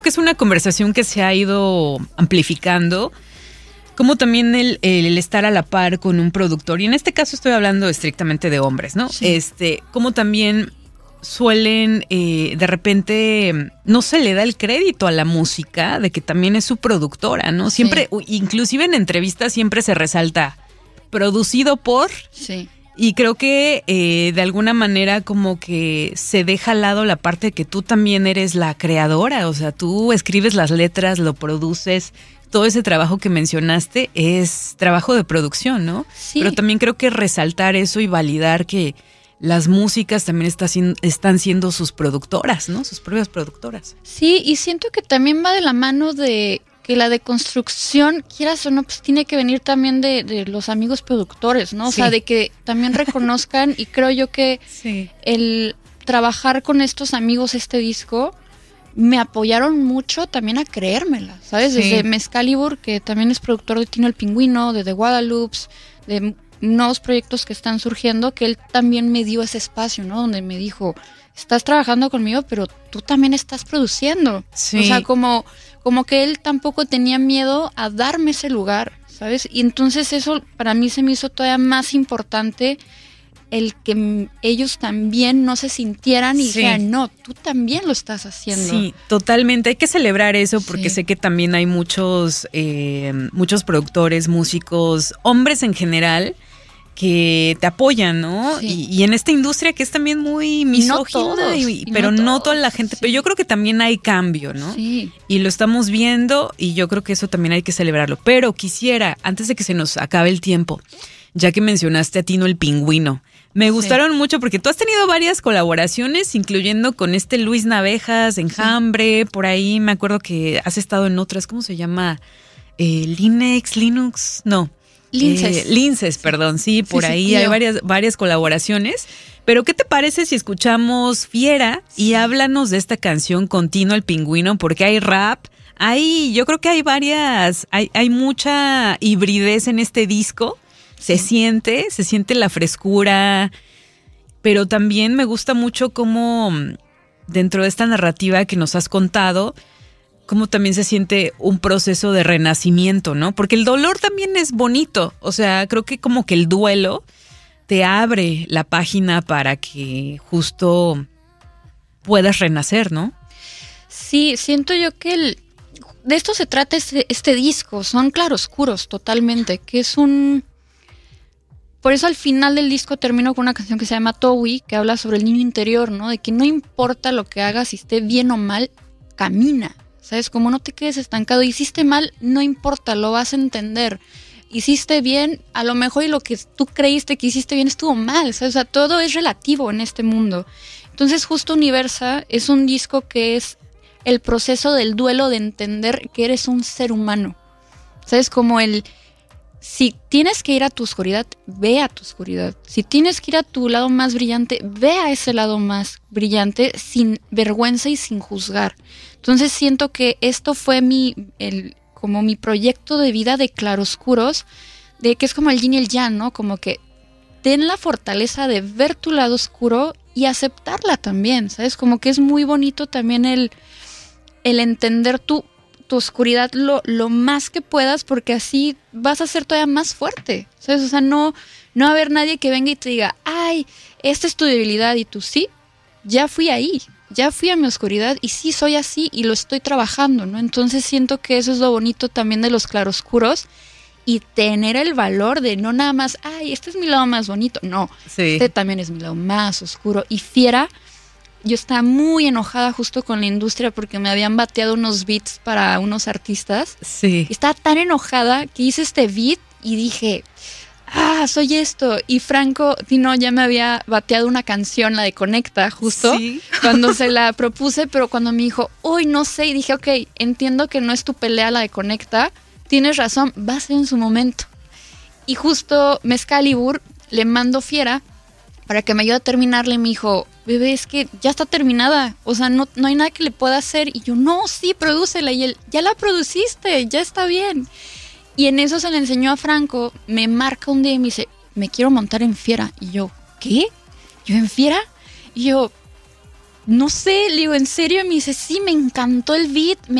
que es una conversación que se ha ido amplificando, como también el estar a la par con un productor, y en este caso estoy hablando estrictamente de hombres, ¿no? Sí. Como también suelen, de repente, no se le da el crédito a la música de que también es su productora, ¿no? Siempre, inclusive en entrevistas siempre se resalta producido por... Sí. Y creo que de alguna manera como que se deja al lado la parte de que tú también eres la creadora, o sea, tú escribes las letras, lo produces, todo ese trabajo que mencionaste es trabajo de producción, ¿no? Sí. Pero también creo que resaltar eso y validar que las músicas también están siendo sus productoras, ¿no? Sus propias productoras. Sí, y siento que también va de la mano de que la deconstrucción, quieras o no, pues tiene que venir también de los amigos productores, ¿no? O sea, de que también reconozcan, y creo yo que el trabajar con estos amigos este disco me apoyaron mucho también a creérmela, ¿sabes? Desde Mezcalibur, que también es productor de Tino el Pingüino, de The Guadalupe, de nuevos proyectos que están surgiendo, que él también me dio ese espacio, ¿no? Donde me dijo, estás trabajando conmigo, pero tú también estás produciendo. Sí. O sea, como que él tampoco tenía miedo a darme ese lugar, ¿sabes? Y entonces eso para mí se me hizo todavía más importante, el que ellos también no se sintieran y dijeran, no, tú también lo estás haciendo. Sí, totalmente. Hay que celebrar eso porque sé que también hay muchos productores, músicos, hombres en general, que te apoyan, ¿no? Sí. Y en esta industria que es también muy misógina, pero no toda la gente. Pero yo creo que también hay cambio, ¿no? Sí. Y lo estamos viendo y yo creo que eso también hay que celebrarlo. Pero quisiera, antes de que se nos acabe el tiempo, ya que mencionaste a Tino el Pingüino, me gustaron mucho porque tú has tenido varias colaboraciones, incluyendo con Luis Navejas, Enjambre, por ahí me acuerdo que has estado en otras, ¿cómo se llama? Linux, no. Linces, perdón, sí, por ahí hay varias colaboraciones. Pero ¿qué te parece si escuchamos Fiera y háblanos de esta canción con Tino el Pingüino? Porque hay rap, yo creo que hay mucha hibridez en este disco. Se siente la frescura, pero también me gusta mucho cómo dentro de esta narrativa que nos has contado, cómo también se siente un proceso de renacimiento, ¿no? Porque el dolor también es bonito, o sea, creo que como que el duelo te abre la página para que justo puedas renacer, ¿no? Sí, siento yo que de esto se trata este disco, son claroscuros totalmente, que es Por eso al final del disco termino con una canción que se llama Towi, que habla sobre el niño interior, ¿no? De que no importa lo que hagas, si esté bien o mal, camina, ¿sabes? Como no te quedes estancado. Hiciste mal, no importa, lo vas a entender. Hiciste bien, a lo mejor y lo que tú creíste que hiciste bien estuvo mal, ¿sabes? O sea, todo es relativo en este mundo. Entonces justo Universa es un disco que es el proceso del duelo de entender que eres un ser humano, ¿sabes? Como si tienes que ir a tu oscuridad, ve a tu oscuridad. Si tienes que ir a tu lado más brillante, ve a ese lado más brillante sin vergüenza y sin juzgar. Entonces siento que esto fue como mi proyecto de vida de claroscuros, de que es como el yin y el yang, ¿no? Como que ten la fortaleza de ver tu lado oscuro y aceptarla también, ¿sabes? Como que es muy bonito también el entender tu oscuridad lo más que puedas, porque así vas a ser todavía más fuerte, ¿sabes? O sea, no va a haber nadie que venga y te diga, ay, esta es tu debilidad, y tú, sí, ya fui ahí, ya fui a mi oscuridad y sí soy así y lo estoy trabajando, ¿no? Entonces siento que eso es lo bonito también de los claroscuros, y tener el valor de no nada más, ay, este es mi lado más bonito, no, este también es mi lado más oscuro. Y Fiera, yo estaba muy enojada justo con la industria porque me habían bateado unos beats para unos artistas. Sí. Estaba tan enojada que hice este beat y dije, soy esto. Y Franco Tino ya me había bateado una canción, la de Conecta, justo, cuando se la propuse, pero cuando me dijo, uy, no sé, y dije, ok, entiendo que no es tu pelea la de Conecta, tienes razón, va a ser en su momento. Y justo Mezcalibur le mando Fiera para que me ayude a terminarle, y me dijo, bebé, es que ya está terminada, o sea, no hay nada que le pueda hacer. Y yo, no, sí, prodúcela. Y él, ya la produciste, ya está bien. Y en eso se le enseñó a Franco, me marca un día y me dice, me quiero montar en Fiera. Y yo, ¿qué? ¿Yo en Fiera? Y yo, no sé, le digo, ¿en serio? Me dice, sí, me encantó el beat,